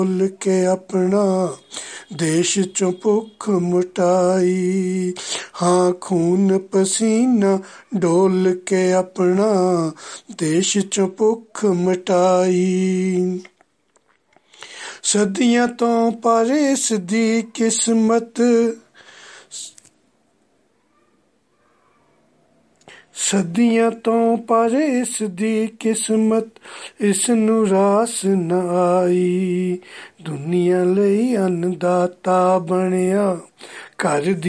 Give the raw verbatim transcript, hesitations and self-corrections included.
ਭੁੱਲ ਕੇ ਆਪਣਾ ਦੇਸ਼ ਚੋਂ ਭੁੱਖ ਮਿਟਾਈ। ਹਾਂ ਖੂਨ ਪਸੀਨਾ ਡੋਲ ਕੇ ਆਪਣਾ ਦੇਸ਼ ਚੋਂ ਭੁੱਖ ਮਿਟਾਈ। ਸਦੀਆਂ ਤੋਂ ਪਰ ਇਸ ਦੀ ਕਿਸਮਤ ਸਦੀਆਂ ਤੋਂ ਪਰ ਇਸ ਦੀ ਕਿਸਮਤ ਇਸ ਨੂੰ ਰਾਸ ਨਾ ਆਈ। ਦੁਨੀਆ ਲਈ ਅੰਨਦਾਤਾ ਬਣਿਆ, ਘਰ ਦੀ